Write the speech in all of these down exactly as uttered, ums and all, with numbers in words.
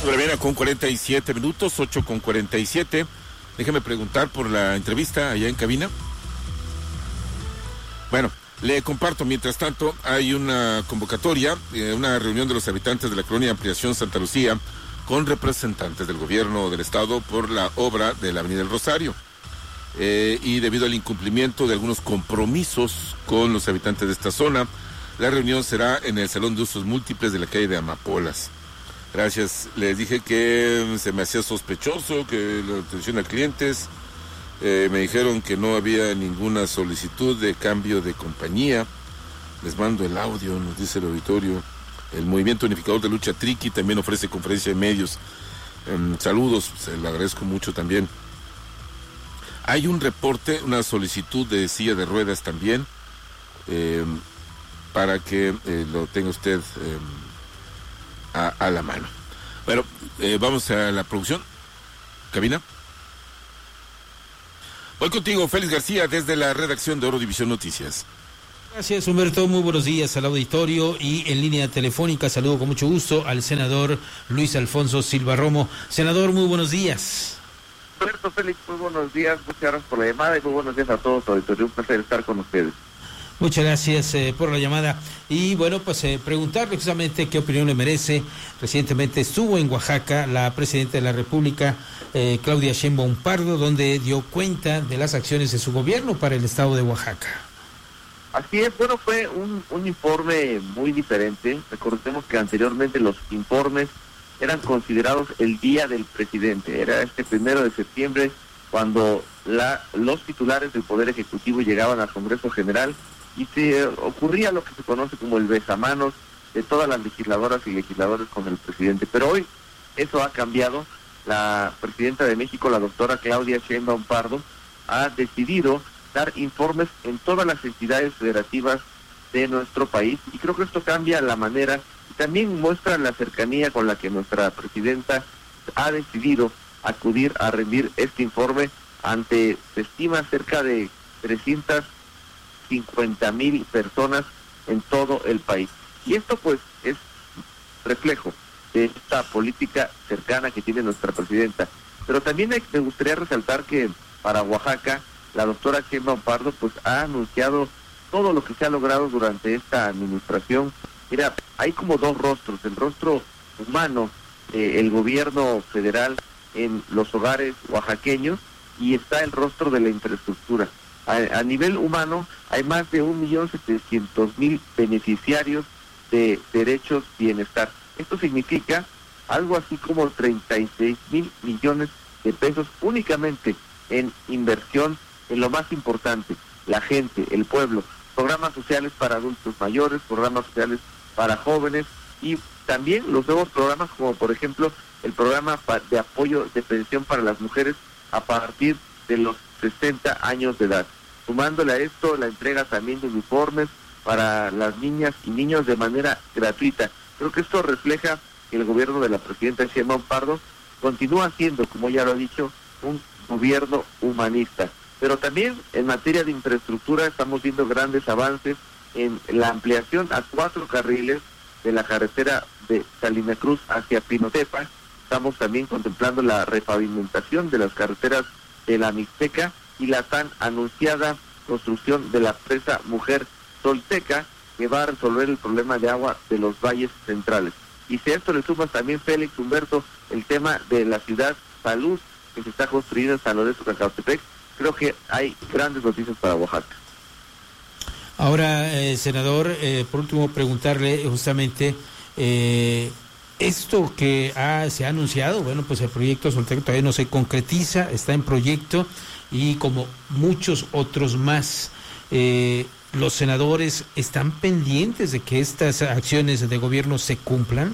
Ocho de la mañana con cuarenta y siete minutos, ocho con cuarenta y siete. Déjeme preguntar por la entrevista allá en cabina. Bueno, le comparto, mientras tanto, hay una convocatoria, eh, una reunión de los habitantes de la colonia Ampliación Santa Lucía con representantes del gobierno del estado por la obra de la Avenida del Rosario. Eh, y debido al incumplimiento de algunos compromisos con los habitantes de esta zona, la reunión será en el Salón de Usos Múltiples de la calle de Amapolas. Gracias, les dije que se me hacía sospechoso que la atención a clientes, eh, me dijeron que no había ninguna solicitud de cambio de compañía. Les mando el audio, nos dice el auditorio. El Movimiento Unificador de Lucha Triqui también ofrece conferencia de medios. Eh, saludos, se le agradezco mucho también. Hay un reporte, una solicitud de silla de ruedas también, eh, para que eh, lo tenga usted eh, a, a la mano. Bueno, eh, vamos a la producción. Cabina. Voy contigo, Félix García, desde la redacción de Oro División Noticias. Gracias, Humberto. Muy buenos días al auditorio, y en línea telefónica saludo con mucho gusto al senador Luis Alfonso Silva Romo. Senador, muy buenos días. Humberto, Félix, muy buenos días, muchas gracias por la llamada y muy buenos días a todos, auditorio. Un placer estar con ustedes. Muchas gracias eh, por la llamada. Y bueno, pues eh, preguntarle precisamente qué opinión le merece. Recientemente estuvo en Oaxaca la presidenta de la República, eh, Claudia Sheinbaum Pardo, donde dio cuenta de las acciones de su gobierno para el estado de Oaxaca. Así es, bueno, fue un, un informe muy diferente. Recordemos que anteriormente los informes eran considerados el día del presidente. Era este primero de septiembre cuando la, los titulares del Poder Ejecutivo llegaban al Congreso General y se ocurría lo que se conoce como el besamanos de todas las legisladoras y legisladores con el presidente. Pero hoy eso ha cambiado. La presidenta de México, la doctora Claudia Sheinbaum Pardo, ha decidido dar informes en todas las entidades federativas de nuestro país, y creo que esto cambia la manera y también muestra la cercanía con la que nuestra presidenta ha decidido acudir a rendir este informe ante, se estima, cerca de trescientas cincuenta mil personas en todo el país. Y esto pues es reflejo de esta política cercana que tiene nuestra presidenta. Pero también me gustaría resaltar que para Oaxaca, la doctora Sheinbaum Pardo pues ha anunciado todo lo que se ha logrado durante esta administración. Mira, hay como dos rostros: el rostro humano, eh, el gobierno federal en los hogares oaxaqueños, y está el rostro de la infraestructura. A, a nivel humano hay más de un millón setecientos mil beneficiarios de derechos bienestar. Esto significa algo así como treinta y seis mil millones de pesos únicamente en inversión en lo más importante, la gente, el pueblo. Programas sociales para adultos mayores, programas sociales para jóvenes, y también los nuevos programas como por ejemplo el programa de apoyo de pensión para las mujeres a partir de los sesenta años de edad. Sumándole a esto la entrega también de uniformes para las niñas y niños de manera gratuita. Creo que esto refleja que el gobierno de la presidenta Sheinbaum Pardo continúa siendo, como ya lo ha dicho, un gobierno humanista. Pero también en materia de infraestructura estamos viendo grandes avances en la ampliación a cuatro carriles de la carretera de Salina Cruz hacia Pinotepa. Estamos también contemplando la repavimentación de las carreteras de la Mixteca y la tan anunciada construcción de la presa Mujer Tolteca, que va a resolver el problema de agua de los valles centrales. Y si a esto le sumas también, Félix, Humberto, el tema de la ciudad Salud que se está construyendo en San Lorenzo Cacautepec, creo que hay grandes noticias para Oaxaca. Ahora, eh, senador, eh, por último, preguntarle justamente, eh, esto que ha, se ha anunciado, bueno, pues el proyecto Soltec todavía no se concretiza, está en proyecto, y como muchos otros más, eh, ¿los senadores están pendientes de que estas acciones de gobierno se cumplan?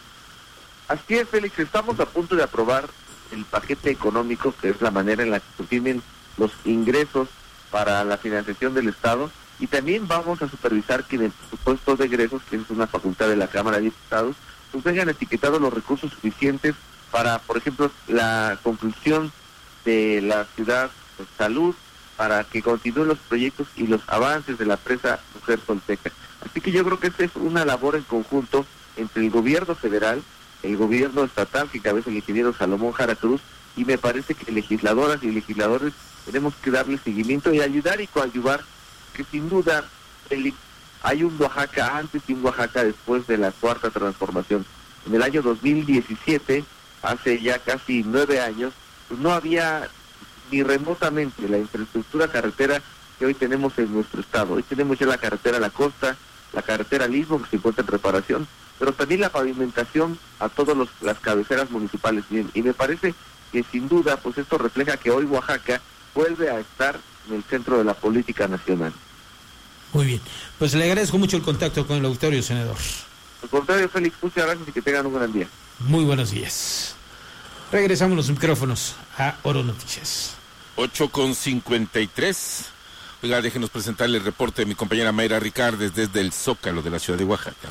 Así es, Félix, estamos a punto de aprobar el paquete económico, que es la manera en la que se tienen los ingresos para la financiación del Estado, y también vamos a supervisar que en el presupuesto de egresos, que es una facultad de la Cámara de Diputados, pues vengan etiquetados los recursos suficientes para, por ejemplo, la conclusión de la ciudad de Salud, para que continúen los proyectos y los avances de la presa Mujer Tolteca. Así que yo creo que esta es una labor en conjunto entre el gobierno federal el gobierno estatal que cabeza el ingeniero Salomón Jara Cruz, y me parece que legisladoras y legisladores tenemos que darle seguimiento y ayudar y coadyuvar, que sin duda el, hay un Oaxaca antes y un Oaxaca después de la cuarta transformación. En el año dos mil diecisiete, hace ya casi nueve años, pues no había ni remotamente la infraestructura carretera que hoy tenemos en nuestro estado. Hoy tenemos ya la carretera a la costa, la carretera al istmo que se encuentra en reparación, pero también la pavimentación a todas las cabeceras municipales. Bien, y me parece que sin duda, pues esto refleja que hoy Oaxaca vuelve a estar en el centro de la política nacional. Muy bien, pues le agradezco mucho el contacto con el auditorio, senador. Al contrario, Félix, muchas gracias y que tengan un gran día. Muy buenos días. Regresamos los micrófonos a Oro Noticias. ocho con cincuenta y tres. Oiga, déjenos presentarle el reporte de mi compañera Mayra Ricardes desde el Zócalo de la ciudad de Oaxaca.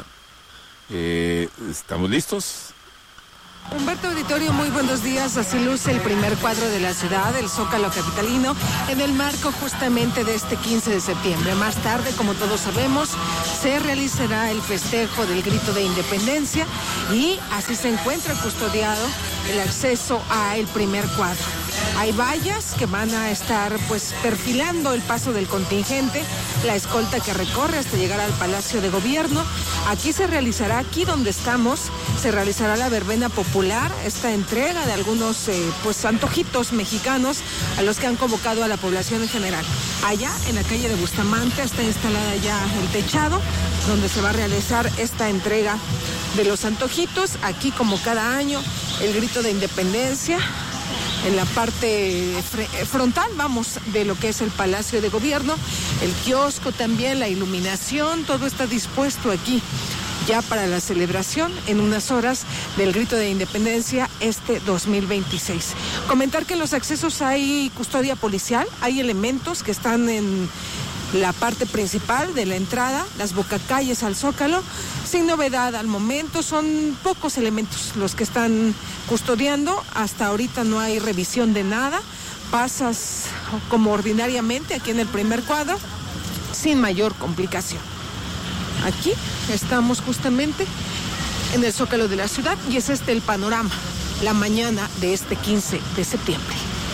Eh, ¿Estamos listos? Humberto Auditorio, muy buenos días. Así luce el primer cuadro de la ciudad, el Zócalo capitalino, en el marco justamente de este quince de septiembre. Más tarde, como todos sabemos, se realizará el festejo del grito de independencia y así se encuentra custodiado el acceso a el primer cuadro. Hay vallas que van a estar pues perfilando el paso del contingente, la escolta que recorre hasta llegar al Palacio de Gobierno. Aquí se realizará, aquí donde estamos, se realizará la verbena popular, esta entrega de algunos eh, pues antojitos mexicanos a los que han convocado a la población en general. Allá, en la calle de Bustamante, está instalada ya el techado, donde se va a realizar esta entrega de los antojitos. Aquí, como cada año, el grito de independencia. En la parte frontal, vamos, de lo que es el Palacio de Gobierno, el kiosco también, la iluminación, todo está dispuesto aquí ya para la celebración en unas horas del grito de independencia este dos mil veintiséis. Comentar que en los accesos hay custodia policial, hay elementos que están en la parte principal de la entrada, las bocacalles al Zócalo. Sin novedad al momento, son pocos elementos los que están custodiando. Hasta ahorita no hay revisión de nada. Pasas como ordinariamente aquí en el primer cuadro, sin mayor complicación. Aquí estamos justamente en el Zócalo de la ciudad y es este el panorama, la mañana de este quince de septiembre.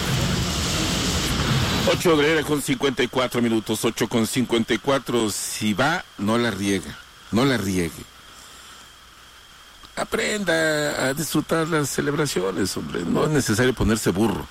ocho de la mañana con cincuenta y cuatro minutos, ocho con cincuenta y cuatro. Si va, no la riega, no la riegue. Aprenda a disfrutar las celebraciones, hombre. No es necesario ponerse burro.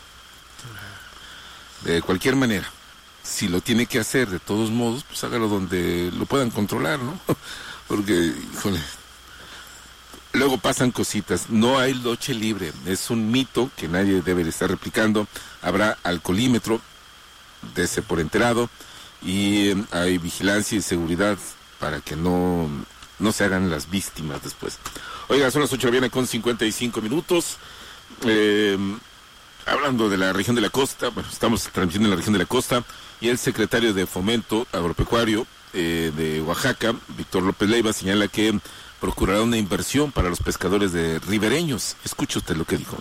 De cualquier manera, si lo tiene que hacer de todos modos, pues hágalo donde lo puedan controlar, ¿no? Porque, híjole, luego pasan cositas. No hay noche libre, es un mito que nadie debe de estar replicando. Habrá alcoholímetro, dese por enterado, y eh, hay vigilancia y seguridad para que no, no se hagan las víctimas después. Oiga, son las ocho de la mañana con cincuenta y cinco minutos. Eh, hablando de la región de la costa, bueno, estamos transmitiendo en la región de la costa, y el secretario de Fomento Agropecuario eh, de Oaxaca, Víctor López Leiva, señala que procurará una inversión para los pescadores de ribereños. Escuche usted lo que dijo.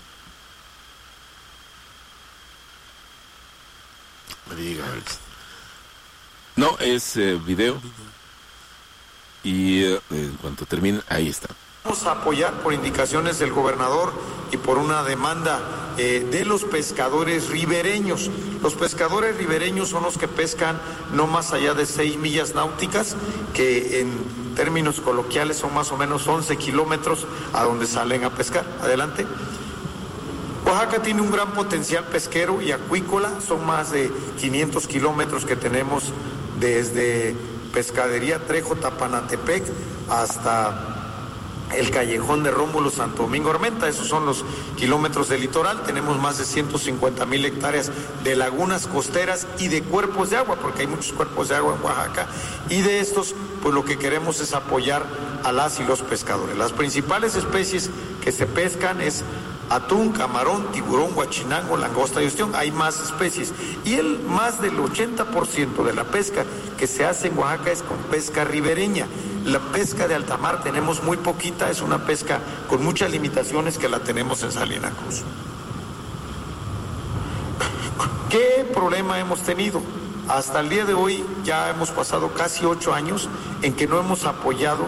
No, es eh, video. Y eh, en cuanto termine, ahí está. Vamos a apoyar por indicaciones del gobernador y por una demanda eh, de los pescadores ribereños. Los pescadores ribereños son los que pescan no más allá de seis millas náuticas, que en términos coloquiales son más o menos once kilómetros a donde salen a pescar. Adelante. Oaxaca tiene un gran potencial pesquero y acuícola, son más de quinientos kilómetros que tenemos desde Pescadería Trejo Tapanatepec hasta el callejón de Rómulo Santo Domingo Armenta. Esos son los kilómetros del litoral. Tenemos más de ciento cincuenta mil hectáreas de lagunas costeras y de cuerpos de agua, porque hay muchos cuerpos de agua en Oaxaca, y de estos pues lo que queremos es apoyar a las y los pescadores. Las principales especies que se pescan es atún, camarón, tiburón, guachinango, langosta y ostión. Hay más especies. Y el más del ochenta por ciento de la pesca que se hace en Oaxaca es con pesca ribereña. La pesca de alta mar tenemos muy poquita, es una pesca con muchas limitaciones que la tenemos en Salina Cruz. ¿Qué problema hemos tenido? Hasta el día de hoy ya hemos pasado casi ocho años en que no hemos apoyado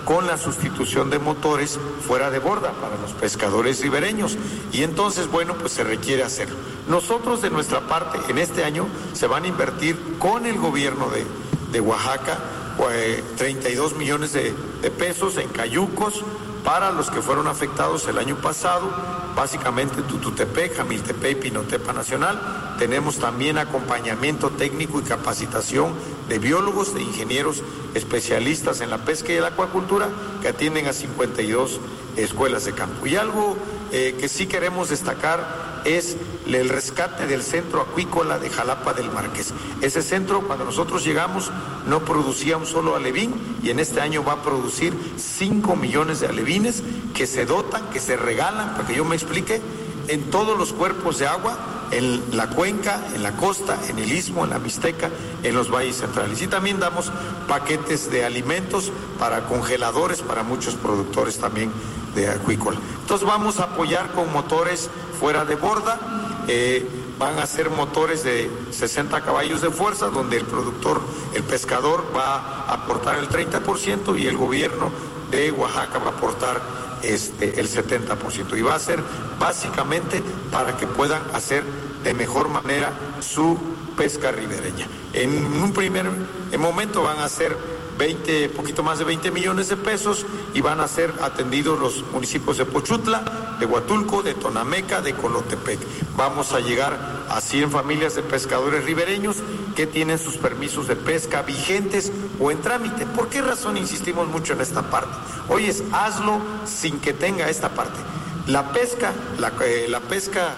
con la sustitución de motores fuera de borda para los pescadores ribereños. Y entonces, bueno, pues se requiere hacerlo. Nosotros de nuestra parte, en este año, se van a invertir con el gobierno de, de Oaxaca pues, treinta y dos millones de, de pesos en cayucos para los que fueron afectados el año pasado, básicamente Tututepec, Jamiltepec y Pinotepa Nacional. Tenemos también acompañamiento técnico y capacitación de biólogos, de ingenieros especialistas en la pesca y la acuacultura que atienden a cincuenta y dos escuelas de campo. Y algo eh, que sí queremos destacar es el rescate del centro acuícola de Jalapa del Marqués. Ese centro, cuando nosotros llegamos, no producía un solo alevín y en este año va a producir cinco millones de alevines que se dotan, que se regalan, para que yo me explique, en todos los cuerpos de agua, en la cuenca, en la costa, en el istmo, en la Mixteca, en los valles centrales. Y también damos paquetes de alimentos para congeladores, para muchos productores también de acuícola. Entonces vamos a apoyar con motores fuera de borda, eh, van a ser motores de sesenta caballos de fuerza, donde el productor, el pescador va a aportar el treinta por ciento y el gobierno de Oaxaca va a aportar este, el setenta por ciento. Y va a ser básicamente para que puedan hacer de mejor manera su pesca ribereña. En un primer momento van a ser veinte, poquito más de veinte millones de pesos y van a ser atendidos los municipios de Pochutla, de Huatulco, de Tonameca, de Colotepec. Vamos a llegar a cien familias de pescadores ribereños que tienen sus permisos de pesca vigentes o en trámite. ¿Por qué razón insistimos mucho en esta parte? Oye, es hazlo sin que tenga esta parte. La pesca, la, eh, la pesca...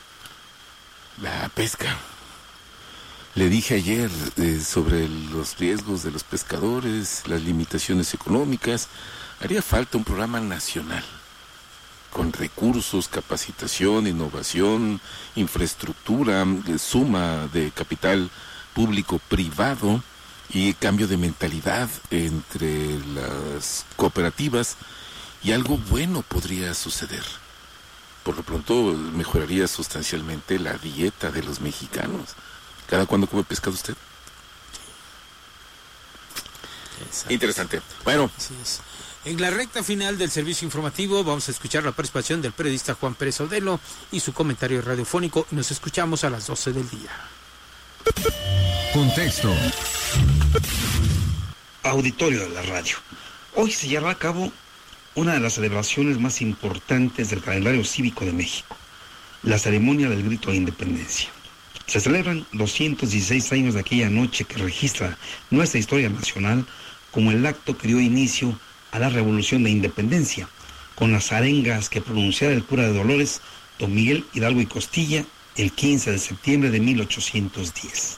La pesca. Le dije ayer eh, sobre los riesgos de los pescadores, las limitaciones económicas. Haría falta un programa nacional con recursos, capacitación, innovación, infraestructura, eh, suma de capital público-privado y cambio de mentalidad entre las cooperativas, y algo bueno podría suceder. Por lo pronto mejoraría sustancialmente la dieta de los mexicanos. ¿Cada cuándo come pescado usted? Exacto. Interesante. Bueno. Así es. En la recta final del servicio informativo vamos a escuchar la participación del periodista Juan Pérez Audelo y su comentario radiofónico. Y nos escuchamos a las doce del día. Contexto. Auditorio de la radio. Hoy se llevará a cabo una de las celebraciones más importantes del calendario cívico de México, la ceremonia del Grito de Independencia. Se celebran doscientos dieciséis años de aquella noche que registra nuestra historia nacional como el acto que dio inicio a la Revolución de Independencia, con las arengas que pronunciara el cura de Dolores, don Miguel Hidalgo y Costilla, el quince de septiembre de mil ochocientos diez.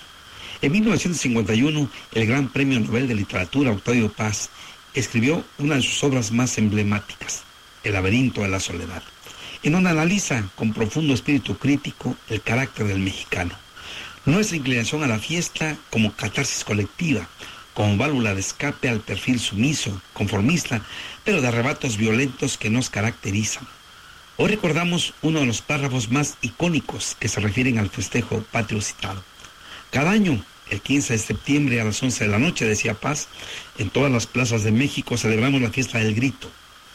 En mil novecientos cincuenta y uno, el Gran Premio Nobel de Literatura Octavio Paz escribió una de sus obras más emblemáticas, El laberinto de la soledad, en donde analiza con profundo espíritu crítico el carácter del mexicano, nuestra inclinación a la fiesta como catarsis colectiva, como válvula de escape al perfil sumiso, conformista, pero de arrebatos violentos que nos caracterizan. Hoy recordamos uno de los párrafos más icónicos que se refieren al festejo patrio citado. Cada año, el quince de septiembre a las once de la noche, decía Paz, en todas las plazas de México celebramos la fiesta del grito.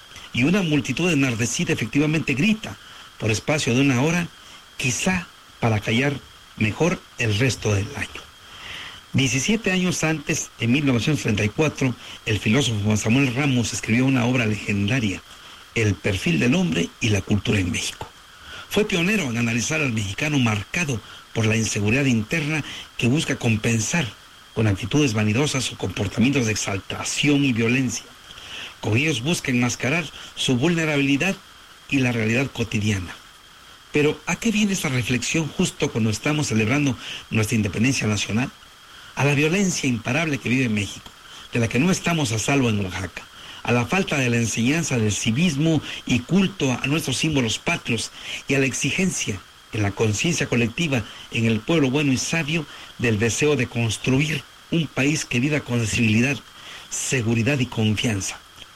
Y una multitud enardecida efectivamente grita por espacio de una hora, quizá para callar mejor el resto del año. diecisiete años antes, en mil novecientos treinta y cuatro, el filósofo Juan Samuel Ramos escribió una obra legendaria, El perfil del hombre y la cultura en México. Fue pionero en analizar al mexicano marcado por la inseguridad interna que busca compensar con actitudes vanidosas o comportamientos de exaltación y violencia. Con ellos busca enmascarar su vulnerabilidad y la realidad cotidiana. Pero, ¿a qué viene esta reflexión justo cuando estamos celebrando nuestra independencia nacional? A la violencia imparable que vive México, de la que no estamos a salvo en Oaxaca, a la falta de la enseñanza del civismo y culto a nuestros símbolos patrios y a la exigencia en la conciencia colectiva en el pueblo bueno y sabio del deseo de construir un país que viva con civilidad, seguridad y confianza.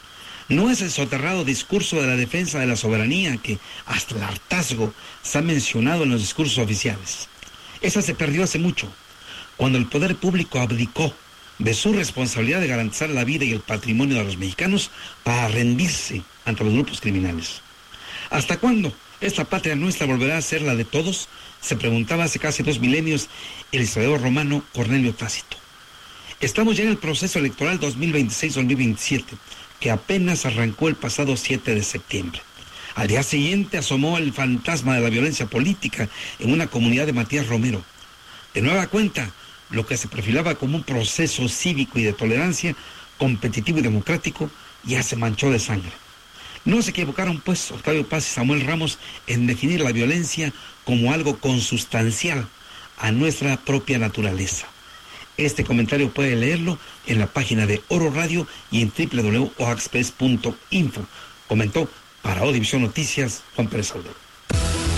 No es el soterrado discurso de la defensa de la soberanía que hasta el hartazgo se ha mencionado en los discursos oficiales. Esa se perdió hace mucho, cuando el poder público abdicó de su responsabilidad de garantizar la vida y el patrimonio de los mexicanos para rendirse ante los grupos criminales. ¿Hasta cuándo esta patria nuestra volverá a ser la de todos?, se preguntaba hace casi dos milenios el historiador romano Cornelio Tácito. Estamos ya en el proceso electoral dos mil veintiséis dos mil veintisiete, que apenas arrancó el pasado siete de septiembre. Al día siguiente asomó el fantasma de la violencia política en una comunidad de Matías Romero. De nueva cuenta, lo que se perfilaba como un proceso cívico y de tolerancia, competitivo y democrático, ya se manchó de sangre. No se equivocaron, pues, Octavio Paz y Samuel Ramos en definir la violencia como algo consustancial a nuestra propia naturaleza. Este comentario puede leerlo en la página de Oro Radio y en doble u doble u doble u punto oaxpress punto info. Comentó para Odivisión Noticias Juan Pérez Aldeo.